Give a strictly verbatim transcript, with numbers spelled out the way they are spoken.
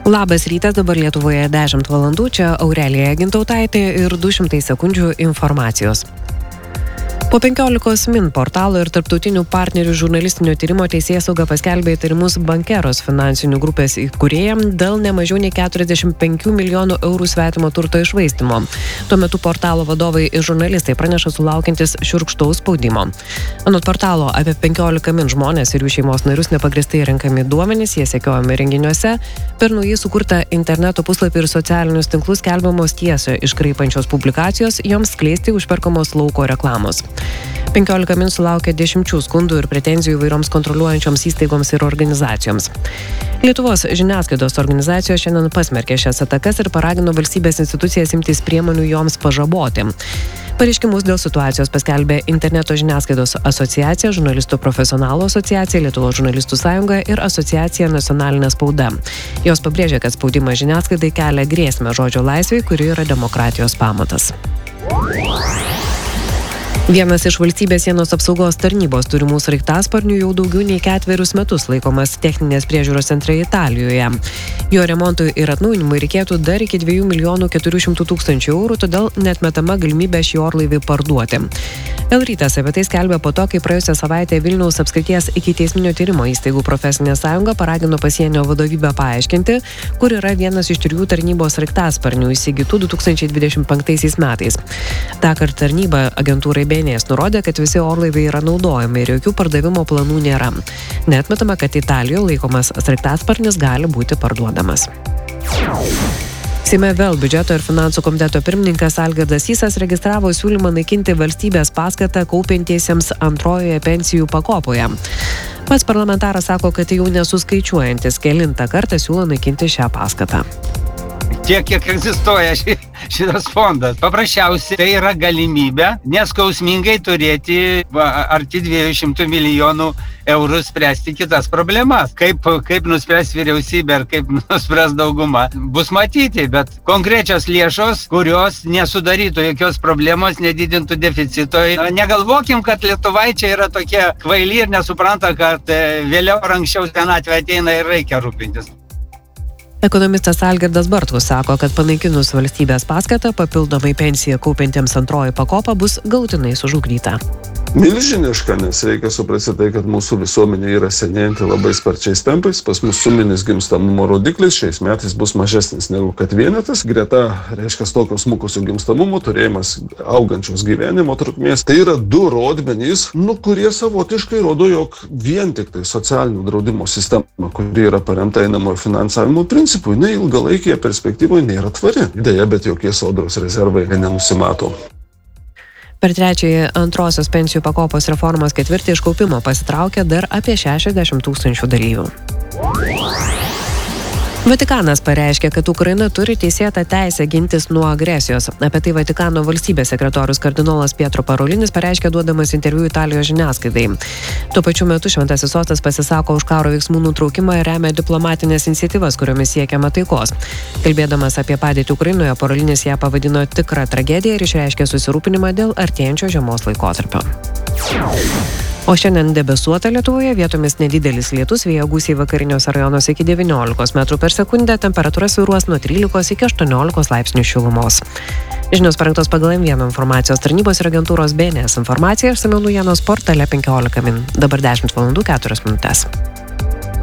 Labas rytas, dabar Lietuvoje dešimt valandų, čia Aurelija Gintautaitė ir du šimtai sekundžių informacijos. Po penkiolikos min portalo ir tarptautinių partnerių žurnalistinio tyrimo Teisėsauga paskelbė įtarimus Bankeros finansinių grupės įkūrėjam dėl nemažiau nei keturiasdešimt penkių milijonų eurų svetimo turto iššvaistymo. Tuo metu portalo vadovai ir žurnalistai praneša sulaukiantis šiurkštaus spaudimo. Anot portalo, apie penkiolika min žmonės ir jų šeimos narius nepagristai renkami duomenys, jie sekiojami renginiuose, per naujai sukurtą interneto puslapį ir socialinius tinklus skelbiamos tiesą iškraipančios publikacijos, joms skleisti užperkamos lauko reklamos. penkiolika min sulaukė dešimčių skundų ir pretenzijų įvairioms kontroliuojančioms įstaigoms ir organizacijoms. Lietuvos žiniasklaidos organizacijos šiandien pasmerkė šias atakas ir paragino valstybės institucijas imtis priemonių joms pažaboti. Pareiškimus dėl situacijos paskelbė Interneto žiniasklaidos asociacija, Žurnalistų profesionalų asociacija, Lietuvos žurnalistų sąjunga ir asociacija Nacionalinė spauda. Jos pabrėžė, kad spaudimas žiniasklaidai kelia grėsmę žodžio laisvei, kuri yra demokratijos pamatas. Vienas iš valstybės sienos apsaugos tarnybos turimų sraigtasparnių jau daugiau nei ketverius metus laikomas techninės priežiūros centre Italijoje. Jo remontui ir atnaujinimui reikėtų dar iki dviejų milijonų keturių šimtų tūkstančių eurų, todėl neatmetama galimybė šį orlaivį parduoti. El rytas apie tai skelbė po to, kai praėjusią savaitę Vilniaus apskrities ikiteisminio tyrimo įstaigų profesinė sąjunga paragino pasienio vadovybę paaiškinti, kur yra vienas iš trijų tarnybos sraigtasparnių įsigytų du tūkstančiai dvidešimt penktaisiais metais. Tąkart tarnyba agentūrai B N S nurodė, kad visi orlaiviai yra naudojami ir jokių pardavimo planų nėra. Neatmetama, kad Italijoje laikomas sraigtasparnis gali būti parduodamas. Seime vėl biudžeto ir finansų komiteto pirmininkas Algirdas Sysas registravo siūlymą naikinti valstybės paskatą kaupiantiesiems antrojoje pensijų pakopoje. Pats parlamentaras sako, kad jau nesuskaičiuojantis kelintą kartą siūlo naikinti šią paskatą. Tiek, kiek egzistuoja ši, šitas fondas. Paprasčiausiai tai yra galimybė neskausmingai turėti va, arti dviejų šimtų milijonų eurų spręsti kitas problemas. Kaip, kaip nuspręs vyriausybė ar kaip nuspręs dauguma, bus matyti, bet konkrečios lėšos, kurios nesudarytų jokios problemos, nedidintų deficito. Negalvokim, kad lietuvaičiai yra tokie kvaili ir nesupranta, kad vėliau ar anksčiau senatvė ateina ir reikia rūpintis. Ekonomistas Algirdas Bartkus sako, kad panaikinus valstybės paskatą, papildomai pensiją kaupiantiems antroji pakopa bus galutinai sužlugdyta. Milžiniška, nes reikia suprasti tai, kad mūsų visuomenė yra senėjanti labai sparčiais tempais. Pas mus suminis gimstamumo rodiklis šiais metais bus mažesnis negu kad vienetas. Greta, reiškia, tokio smukusio gimstamumo turėjimas augančios gyvenimo trukmės. Tai yra du rodmenys, nu, kurie savotiškai rodo, jog vien tik tai socialinio draudimo sistema, kuri yra paremta einamojo finansavimo principui, jinai ilgalaikėje perspektyvoje nėra tvari. Deja, bet jokie sodros rezervai nenusimato. Per trečiąjį antrosios pensijų pakopos reformos ketvirtį iš kaupimo pasitraukė dar apie šešiasdešimt tūkstančių dalyvių. Vatikanas pareiškė, kad Ukraina turi teisėtą teisę gintis nuo agresijos. Apie tai Vatikano valstybės sekretorius kardinolas Pietro Parolinis pareiškė duodamas interviu Italijos žiniasklaidai. Tuo pačiu metu Šventasis sostas pasisako už karo veiksmų nutraukimą ir remia diplomatinės iniciatyvas, kuriomis siekiama taikos. Kalbėdamas apie padėtį Ukrainoje, Parolinis ją pavadino tikrą tragediją ir išreiškė susirūpinimą dėl artėjančio žiemos laikotarpio. O šiandien debesuota Lietuvoje, vietomis nedidelis lietus, vėjo gūsiai vakariniuose rajonuose iki devyniolikos metrų per sekundę, temperatūra svyruos nuo trylikos iki aštuoniolikos laipsnių šilumos. Žinios parengtos pagal M vienas informacijos tarnybos ir agentūros B N S informaciją, išsamiau naujienos portale penkiolika min. Dabar dešimt valandų keturios minutės.